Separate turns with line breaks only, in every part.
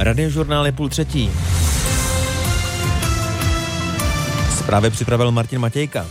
Radiožurnál je 2:30. Zprávy připravil Martin Matějka.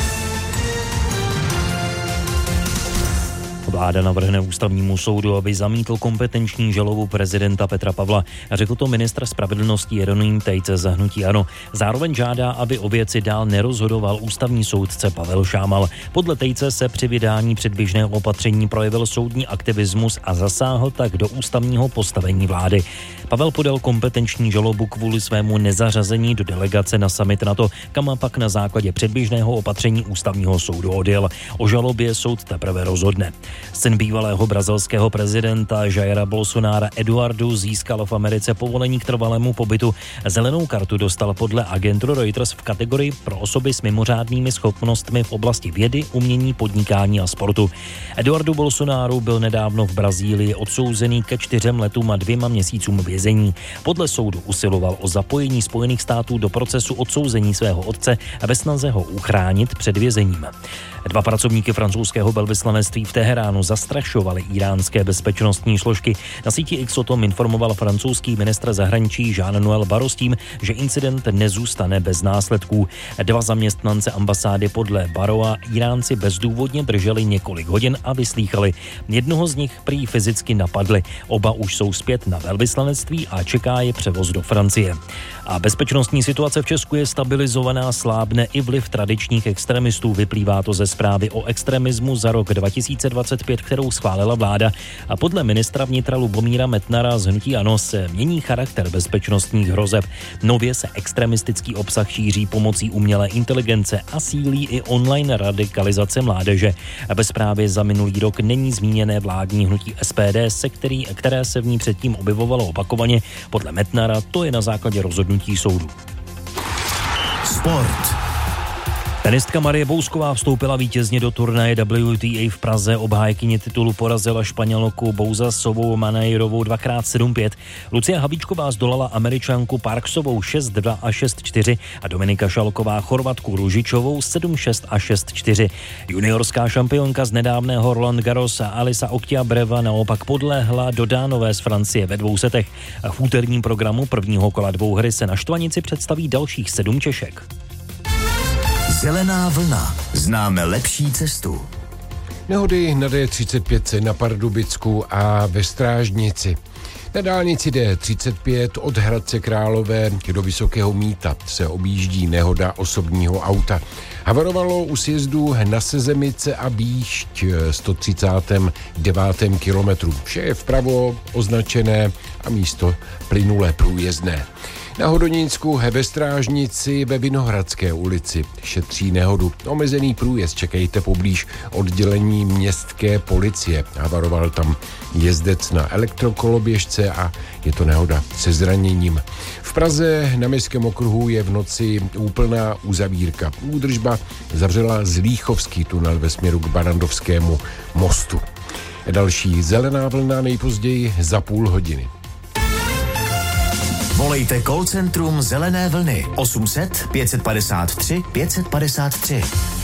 Vláda navrhne ústavnímu soudu, aby zamítl kompetenční žalobu prezidenta Petra Pavla. Řekl to ministr spravedlnosti Jeroným Tejce z hnutí ANO. Zároveň žádá, aby o věci dál nerozhodoval ústavní soudce Pavel Šámal. Podle Tejce se při vydání předběžného opatření projevil soudní aktivismus a zasáhl tak do ústavního postavení vlády. Pavel podal kompetenční žalobu kvůli svému nezařazení do delegace na summit NATO, kam pak na základě předběžného opatření ústavního soudu odjel. O žalobě soud teprve rozhodne. Syn bývalého brazilského prezidenta Jaira Bolsonara Eduardo získal v Americe povolení k trvalému pobytu. Zelenou kartu dostal podle agentury Reuters v kategorii pro osoby s mimořádnými schopnostmi v oblasti vědy, umění, podnikání a sportu. Eduardo Bolsonaro byl nedávno v Brazílii odsouzený ke 4 letům a 2 měsícům vězení. Podle soudu usiloval o zapojení Spojených států do procesu odsouzení svého otce a ve snaze ho uchránit před vězením. 2 pracovníky francouzského velvyslanectví v Teheránu zastrašovali iránské bezpečnostní složky. Na síti X o tom informoval francouzský ministr zahraničí Jean-Noël Barrot s tím, že incident nezůstane bez následků. 2 zaměstnance ambasády podle Barrota Iránci bezdůvodně drželi několik hodin a vyslýchali. Jednoho z nich prý fyzicky napadli. Oba už jsou zpět na velvyslanectví a čeká je převoz do Francie. A bezpečnostní situace v Česku je stabilizovaná, slábne i vliv tradičních extremistů. Vyplývá to ze zprávy o extremismu za rok 2025, kterou schválila vláda. A podle ministra vnitra Lubomíra Metnara z hnutí ANO se mění charakter bezpečnostních hrozeb. Nově se extremistický obsah šíří pomocí umělé inteligence a sílí i online radikalizace mládeže. Ve zprávě za minulý rok není zmíněné vládní hnutí SPD, které se v ní předtím objevovalo opakovaně. Podle Metnara to je na základě rozhodnutí soudu.
Sport.
Tenistka Marie Bouzková vstoupila vítězně do turnaje WTA v Praze. Obhájkyně titulu porazila Španělku Bouzasovou Maneirovou 2x7-5. Lucia Havlíčková zdolala Američanku Parksovou 6-2 a 6-4 a Dominika Šalková Chorvatku Ružičovou 7-6 a 6-4. Juniorská šampionka z nedávného Roland Garros Alisa Oktiabreva naopak podlehla Dodánové z Francie ve 2 setech. V úterním programu prvního kola dvouhry se na Štvanici představí dalších 7 Češek.
Zelená vlna. Známe lepší cestu.
Nehody na D35 na Pardubicku a ve Strážnici. Na dálnici D35 od Hradce Králové do Vysokého Mýta se objíždí nehoda osobního auta. Havarovalo u sjezdu na Sezemice a Bíšť 139. kilometru. Vše je vpravo označené a místo plynule průjezdné. Na Hodonínsku ve Strážnici ve Vinohradské ulici šetří nehodu. Omezený průjezd čekejte poblíž oddělení městské policie. Havaroval tam jezdec na elektrokoloběžce a je to nehoda se zraněním. V Praze na Městském okruhu je v noci úplná uzavírka. Údržba zavřela Zlíchovský tunel ve směru k Barandovskému mostu. Další zelená vlna nejpozději za půl hodiny.
Volejte call centrum Zelené vlny 800 553 553.